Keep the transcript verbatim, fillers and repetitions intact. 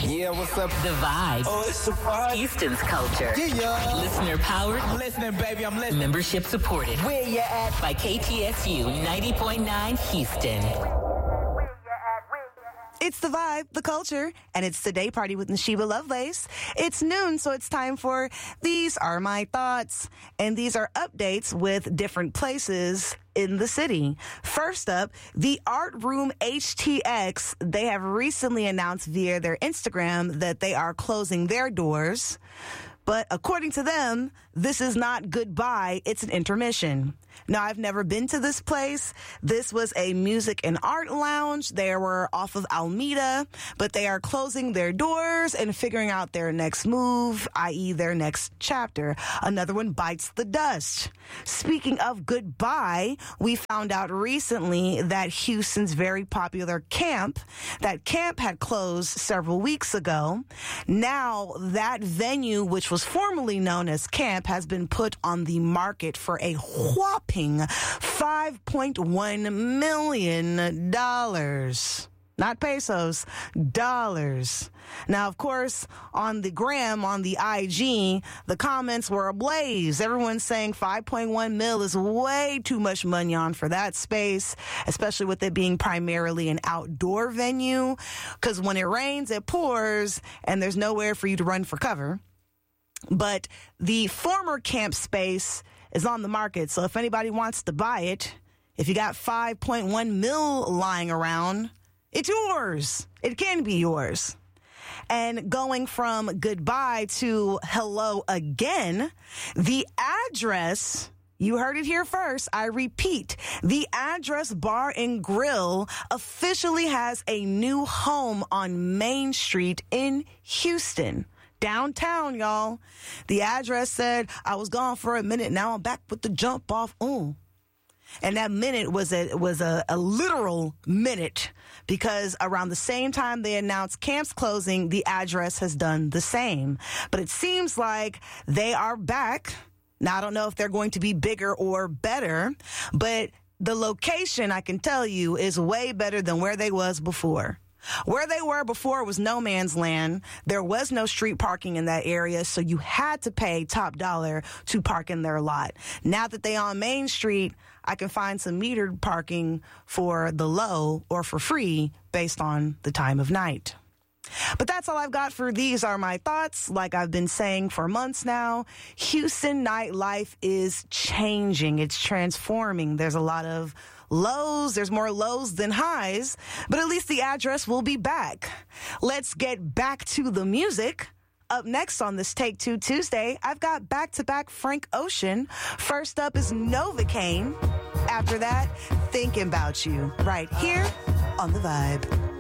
Yeah, what's up? The Vibe. Oh, it's the vibe. Houston's culture. Yeah, yeah. Listener powered. I'm listening, baby. I'm listening. Membership supported. Where you at? By K T S U ninety point nine Houston. It's The Vibe, the culture, and it's the day party with Nashiba Lovelace. It's noon, so it's time for These Are My Thoughts. And these are updates with different places in the city. First up, the Art Room H T X. They have recently announced via their Instagram that they are closing their doors. But according to them, this is not goodbye, it's an intermission. Now, I've never been to this place. This was a music and art lounge. They were off of Alameda, but they are closing their doors and figuring out their next move, that is their next chapter. Another one bites the dust. Speaking of goodbye, we found out recently that Houston's very popular camp, that camp had closed several weeks ago. Now, that venue, which was formerly known as Camp, has been put on the market for a whopping five point one million dollars. Not pesos, dollars. Now, of course, on the gram, on the I G, the comments were ablaze. Everyone's saying five point one mil is way too much money on for that space, especially with it being primarily an outdoor venue. Because when it rains, it pours, and there's nowhere for you to run for cover. But the former camp space is on the market. So if anybody wants to buy it, if you got five point one mil lying around, it's yours. It can be yours. And going from goodbye to hello again, the address, you heard it here first. I repeat, the Address Bar and Grill officially has a new home on Main Street in Houston. Downtown, y'all. The address said, I was gone for a minute. Now I'm back with the jump off. Mm. And that minute was a was a, a literal minute, because around the same time they announced camp's closing, the address has done the same. But it seems like they are back. Now, I don't know if they're going to be bigger or better, but the location, I can tell you, is way better than where they was before. Where they were before was no man's land. There was no street parking in that area, so you had to pay top dollar to park in their lot. Now that they on Main Street, I can find some metered parking for the low or for free based on the time of night. But that's all I've got for These Are My Thoughts. Like I've been saying for months now, Houston nightlife is changing. It's transforming. There's a lot of lows. There's more lows than highs, but at least the address will be back. Let's get back to the music. Up next on this Take Two Tuesday, I've got back-to-back Frank Ocean. First up is Novocaine. After that, Thinking About You, right here on The Vibe.